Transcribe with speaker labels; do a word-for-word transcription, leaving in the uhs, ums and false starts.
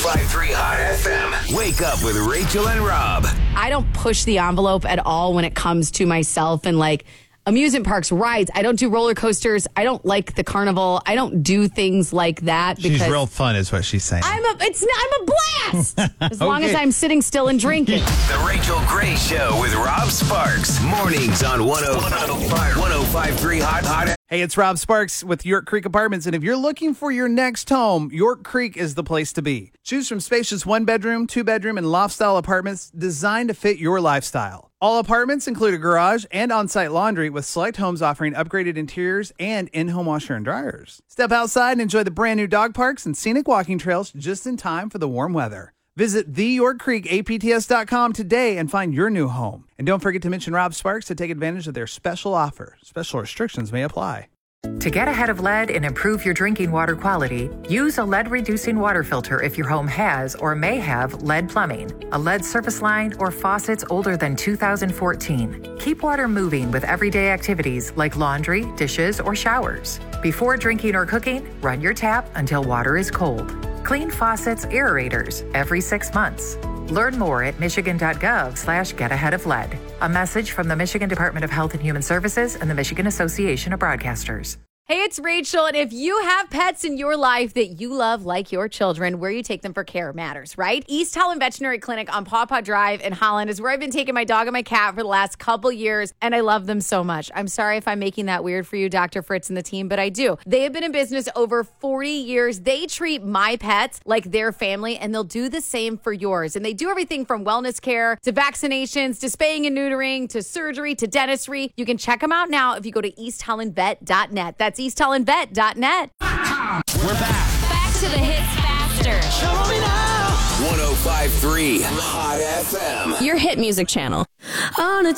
Speaker 1: five three Hot F M. Wake up with Rachel and Rob.
Speaker 2: I don't push the envelope at all when it comes to myself and like amusement parks, rides. I don't do roller coasters. I don't like the carnival. I don't do things like that. Because
Speaker 3: she's real fun is what she's saying.
Speaker 2: I'm a, it's, I'm a blast. As long okay. as I'm sitting still and drinking.
Speaker 1: The Rachel Gray Show with Rob Sparks. Mornings on one oh five point three Hot Hot.
Speaker 4: Hey, it's Rob Sparks with York Creek Apartments, and if you're looking for your next home, York Creek is the place to be. Choose from spacious one-bedroom, two-bedroom, and loft-style apartments designed to fit your lifestyle. All apartments include a garage and on-site laundry, with select homes offering upgraded interiors and in-home washer and dryers. Step outside and enjoy the brand-new dog parks and scenic walking trails just in time for the warm weather. Visit the york creek A P T S dot com today and find your new home. And don't forget to mention Rob Sparks to take advantage of their special offer. Special restrictions may apply.
Speaker 5: To get ahead of lead and improve your drinking water quality, use a lead-reducing water filter if your home has or may have lead plumbing, a lead service line, or faucets older than two thousand fourteen. Keep water moving with everyday activities like laundry, dishes, or showers. Before drinking or cooking, run your tap until water is cold. Clean faucets, aerators every six months. Learn more at michigan.gov slash get ahead of lead. A message from the Michigan Department of Health and Human Services and the Michigan Association of Broadcasters.
Speaker 2: Hey, it's Rachel, and if you have pets in your life that you love like your children, where you take them for care matters, right? East Holland Veterinary Clinic on Paw Paw Drive in Holland is where I've been taking my dog and my cat for the last couple years, and I love them so much. I'm sorry if I'm making that weird for you, Doctor Fritz and the team, but I do. They have been in business over forty years. They treat my pets like their family, and they'll do the same for yours. And they do everything from wellness care to vaccinations to spaying and neutering to surgery to dentistry. You can check them out now if you go to east holland vet dot net. That's east holland vet dot net.
Speaker 1: We're back.
Speaker 6: Back to the hits faster.
Speaker 1: Show me now. one oh five point three Hot F M.
Speaker 6: Your hit music channel. On a